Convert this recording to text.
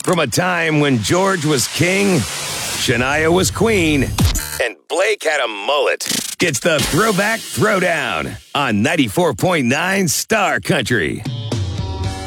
From a time when George was king, Shania was queen, and Blake had a mullet. It's the Throwback Throwdown on 94.9 Star Country.